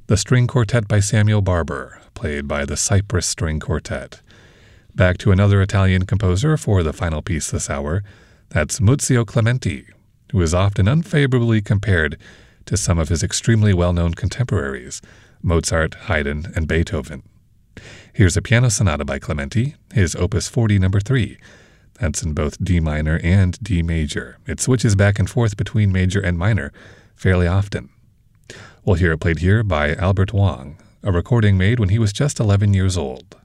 The String Quartet by Samuel Barber, played by the Cyprus String Quartet. Back to another Italian composer for the final piece this hour. That's Muzio Clementi, who is often unfavorably compared to some of his extremely well-known contemporaries, Mozart, Haydn, and Beethoven. Here's a piano sonata by Clementi, his Opus 40 No. 3. That's in both D minor and D major. It switches back and forth between major and minor fairly often. We'll hear it played here by Albert Wang, a recording made when he was just 11 years old.